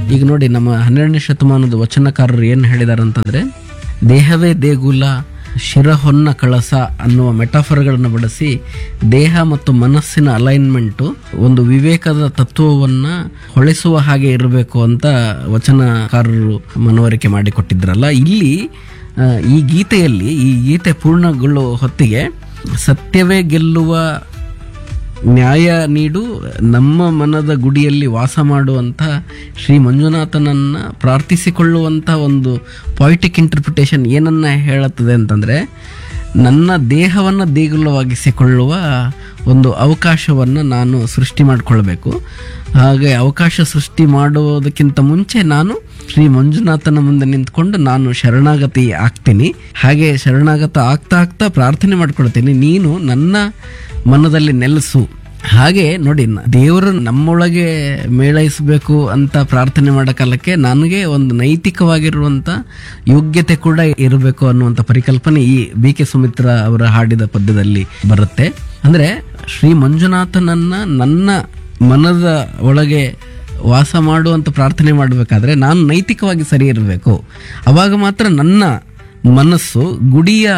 ಈಗ ನೋಡಿ, ನಮ್ಮ 12ನೇ ಶತಮಾನದ ವಚನಕಾರರು ಏನು ಹೇಳಿದಾರೆ ಅಂತಂದ್ರೆ, ದೇಹವೇ ದೇಗುಲ ಶಿರ ಹೊನ್ನ ಕಳಸ ಅನ್ನುವ ಮೆಟಾಫರ್ಗಳನ್ನು ಬಳಸಿ ದೇಹ ಮತ್ತು ಮನಸ್ಸಿನ ಅಲೈನ್ಮೆಂಟು ಒಂದು ವಿವೇಕದ ತತ್ವವನ್ನು ಹೊಳೆಸುವ ಹಾಗೆ ಇರಬೇಕು ಅಂತ ವಚನಕಾರರು ಮನವರಿಕೆ ಮಾಡಿಕೊಟ್ಟಿದ್ರಲ್ಲ. ಇಲ್ಲಿ ಈ ಗೀತೆ ಪೂರ್ಣಗೊಳ್ಳುವ ಹೊತ್ತಿಗೆ ಸತ್ಯವೇ ಗೆಲ್ಲುವ ನ್ಯಾಯ ನೀಡು ನಮ್ಮ ಮನದ ಗುಡಿಯಲ್ಲಿ ವಾಸ ಮಾಡುವಂಥ ಶ್ರೀ ಮಂಜುನಾಥನನ್ನ ಪ್ರಾರ್ಥಿಸಿಕೊಳ್ಳುವಂಥ ಒಂದು ಪೊಯಿಟಿಕ್ ಇಂಟರ್ಪ್ರಿಟೇಷನ್ ಏನನ್ನ ಹೇಳುತ್ತದೆ ಅಂತಂದರೆ, ನನ್ನ ದೇಹವನ್ನು ದೇಗುಲವಾಗಿಸಿಕೊಳ್ಳುವ ಒಂದು ಅವಕಾಶವನ್ನು ನಾನು ಸೃಷ್ಟಿ ಮಾಡಿಕೊಳ್ಬೇಕು. ಹಾಗೆ ಅವಕಾಶ ಸೃಷ್ಟಿ ಮಾಡುವುದಕ್ಕಿಂತ ಮುಂಚೆ ನಾನು ಶ್ರೀ ಮಂಜುನಾಥನ ಮುಂದೆ ನಿಂತ್ಕೊಂಡು ನಾನು ಶರಣಾಗತಿ ಆಗ್ತೀನಿ. ಹಾಗೆ ಶರಣಾಗತ ಆಗ್ತಾ ಪ್ರಾರ್ಥನೆ ಮಾಡ್ಕೊಳ್ತೀನಿ, ನೀನು ನನ್ನ ಮನದಲ್ಲಿ ನೆಲೆಸು. ಹಾಗೆ ನೋಡಿ, ದೇವರು ನಮ್ಮೊಳಗೆ ಮೇಳೈಸಬೇಕು ಅಂತ ಪ್ರಾರ್ಥನೆ ಮಾಡೋ ಕಾಲಕ್ಕೆ ನನಗೆ ಒಂದು ನೈತಿಕವಾಗಿರುವಂಥ ಯೋಗ್ಯತೆ ಕೂಡ ಇರಬೇಕು ಅನ್ನುವಂಥ ಪರಿಕಲ್ಪನೆ ಈ BK ಸುಮಿತ್ರಾ ಅವರ ಹಾಡಿದ ಪದ್ಯದಲ್ಲಿ ಬರುತ್ತೆ. ಅಂದರೆ ಶ್ರೀ ಮಂಜುನಾಥನನ್ನ ನನ್ನ ಮನದ ಒಳಗೆ ವಾಸ ಮಾಡುವಂಥ ಪ್ರಾರ್ಥನೆ ಮಾಡಬೇಕಾದ್ರೆ ನಾನು ನೈತಿಕವಾಗಿ ಸರಿ ಇರಬೇಕು. ಅವಾಗ ಮಾತ್ರ ನನ್ನ ಮನಸ್ಸು ಗುಡಿಯ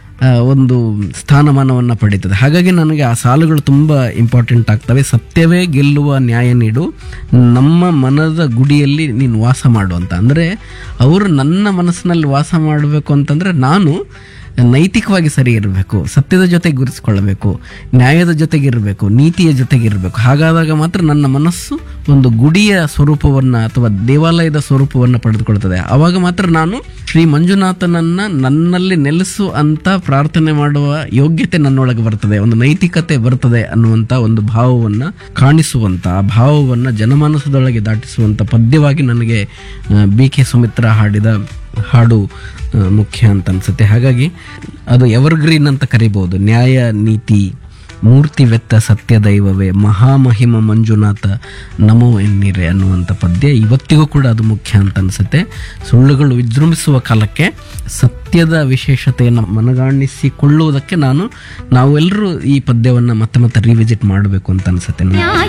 ಒಂದು ಸ್ಥಾನಮಾನವನ್ನು ಪಡೀತದೆ. ಹಾಗಾಗಿ ನನಗೆ ಆ ಸಾಲುಗಳು ತುಂಬ ಇಂಪಾರ್ಟೆಂಟ್ ಆಗ್ತವೆ. ಸತ್ಯವೇ ಗೆಲ್ಲುವ ನ್ಯಾಯ ನೀಡು, ನಮ್ಮ ಮನದ ಗುಡಿಯಲ್ಲಿ ನೀನು ವಾಸ ಮಾಡು ಅಂತ. ಅಂದರೆ ಅವರು ನನ್ನ ಮನಸ್ಸಿನಲ್ಲಿ ವಾಸ ಮಾಡಬೇಕು ಅಂತಂದರೆ ನಾನು ನೈತಿಕವಾಗಿ ಸರಿ ಇರಬೇಕು, ಸತ್ಯದ ಜೊತೆಗೆ ಗುರುತಿಸ್ಕೊಳ್ಬೇಕು, ನ್ಯಾಯದ ಜೊತೆಗಿರಬೇಕು, ನೀತಿಯ ಜೊತೆಗಿರಬೇಕು. ಹಾಗಾದಾಗ ಮಾತ್ರ ನನ್ನ ಮನಸ್ಸು ಒಂದು ಗುಡಿಯ ಸ್ವರೂಪವನ್ನು ಅಥವಾ ದೇವಾಲಯದ ಸ್ವರೂಪವನ್ನು ಪಡೆದುಕೊಳ್ತದೆ. ಆವಾಗ ಮಾತ್ರ ನಾನು ಶ್ರೀ ಮಂಜುನಾಥನನ್ನ ನನ್ನಲ್ಲಿ ನೆಲೆಸು ಅಂತ ಪ್ರಾರ್ಥನೆ ಮಾಡುವ ಯೋಗ್ಯತೆ ನನ್ನೊಳಗೆ ಬರ್ತದೆ, ಒಂದು ನೈತಿಕತೆ ಬರ್ತದೆ ಅನ್ನುವಂಥ ಒಂದು ಭಾವವನ್ನು ಕಾಣಿಸುವಂಥ, ಆ ಭಾವವನ್ನು ಜನಮಾನಸದೊಳಗೆ ದಾಟಿಸುವಂಥ ಪದ್ಯವಾಗಿ ನನಗೆ BK ಸುಮಿತ್ರಾ ಹಾಡಿದ ಹಾಡು ಮುಖ್ಯ ಅಂತ ಅನ್ಸುತ್ತೆ. ಹಾಗಾಗಿ ಅದು ಎವರ್ಗ್ರೀನ್ ಅಂತ ಕರಿಬಹುದು. ನ್ಯಾಯ ನೀತಿ ಮೂರ್ತಿವೆತ್ತ ಸತ್ಯ ದೈವವೇ ಮಹಾಮಹಿಮ ಮಂಜುನಾಥ ನಮೋ ಎನ್ನೀರೆ ಅನ್ನುವಂಥ ಪದ್ಯ ಇವತ್ತಿಗೂ ಕೂಡ ಅದು ಮುಖ್ಯ ಅಂತ ಅನಿಸುತ್ತೆ. ಸುಳ್ಳುಗಳು ವಿಜೃಂಭಿಸುವ ಕಾಲಕ್ಕೆ ಸತ್ಯದ ವಿಶೇಷತೆಯನ್ನು ಮನಗಾಣಿಸಿಕೊಳ್ಳುವುದಕ್ಕೆ ನಾವೆಲ್ಲರೂ ಈ ಪದ್ಯವನ್ನು ಮತ್ತೆ ರಿವಿಸಿಟ್ ಮಾಡಬೇಕು ಅಂತ ಅನಿಸುತ್ತೆ.